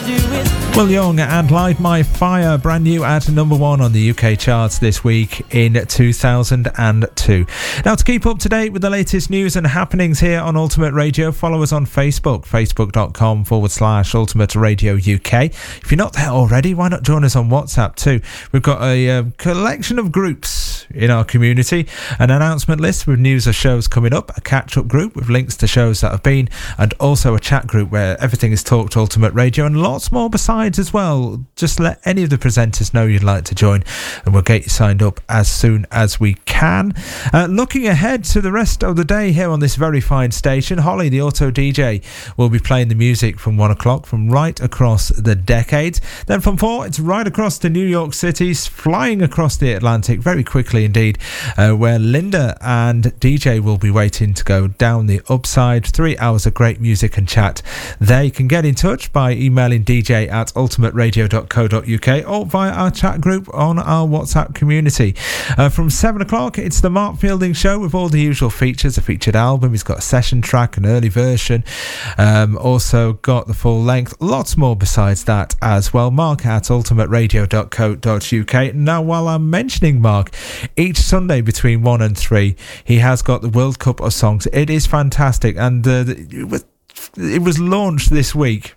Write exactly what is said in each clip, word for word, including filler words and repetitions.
Will Young and Light My Fire, brand new at number one on the U K charts this week in two thousand two. Now, to keep up to date with the latest news and happenings here on Ultimate Radio, follow us on Facebook, facebook.com forward slash Ultimate Radio UK. If you're not there already, why not join us on WhatsApp too? We've got a uh, collection of groups in our community, an announcement list with news of shows coming up, a catch-up group with links to shows that have been, and also a chat group where everything is talked Ultimate Radio, and lots more besides as well. Just let any of the presenters know you'd like to join and we'll get you signed up as soon as we can. Uh, looking ahead to the rest of the day here on this very fine station, Holly, the Auto D J, will be playing the music from one o'clock from right across the decades. Then from four, it's right across to New York City, flying across the Atlantic very quickly indeed, uh, where Linda and D J will be waiting to go down the upside. Three hours of great music and chat. They can get in touch by emailing D J at ultimate radio dot co dot uk or via our chat group on our WhatsApp community. Uh, from seven o'clock, it's the Mark Fielding Show with all the usual features. A featured album, he's got a session track, an early version, um, also got the full length, lots more besides that as well. Mark at ultimate radio dot co dot uk. Now, while I'm mentioning Mark, each Sunday between one and three, he has got the World Cup of Songs. It is fantastic, and uh, it was it was launched this week.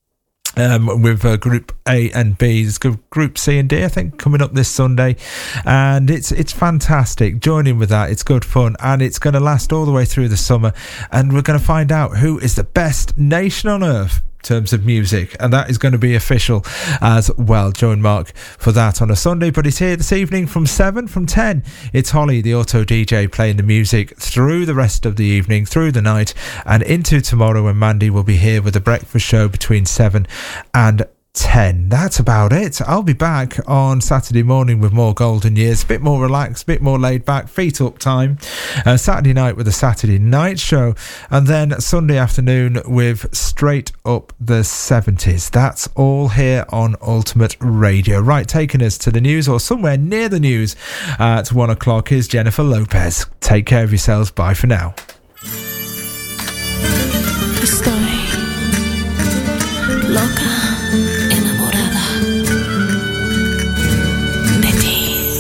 Um, with uh, Group A and B, there's Group C and D, I think, coming up this Sunday, and it's it's fantastic. Join in with that, it's good fun, and it's going to last all the way through the summer, and we're going to find out who is the best nation on earth in terms of music, and that is going to be official as well. Join Mark for that on a Sunday, but he's here this evening from seven. From ten, it's Holly, the Auto D J, playing the music through the rest of the evening, through the night, and into tomorrow when Mandy will be here with the breakfast show between seven and ten. That's about it. I'll be back on Saturday morning with more Golden Years, a bit more relaxed, a bit more laid back, feet up time. Uh, Saturday night with a Saturday night show, and then Sunday afternoon with Straight Up the seventies. That's all here on Ultimate Radio. Right, taking us to the news, or somewhere near the news at one o'clock, is Jennifer Lopez. Take care of yourselves. Bye for now. The sky